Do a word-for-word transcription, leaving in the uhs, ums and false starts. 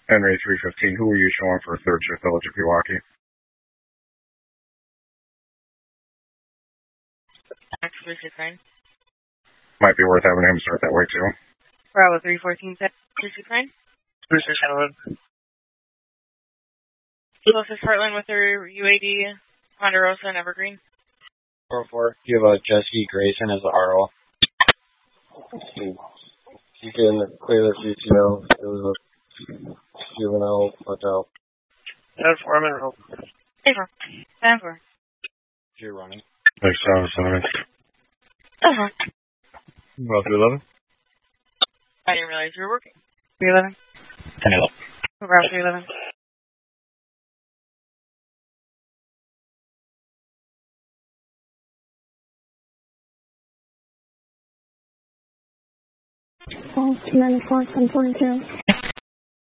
Henry three fifteen, who were you showing for third shift Village of Pewaukee? three six nine. Might be worth having him start that way too. Bravo three fourteen, three six nine. three six seven. Closest Heartland with their U A D, Ponderosa and Evergreen. four four. You have a Jesse Grayson as the R O. You can clear the C C L. It was a juvenile hotel. ten four, I'm in rope. ten four. ten four. You're running. Like seven seven. ten four. Well, three eleven. I didn't realize you were working. three eleven. ten eleven. Bravo three eleven. False ninety-four, ten forty-two.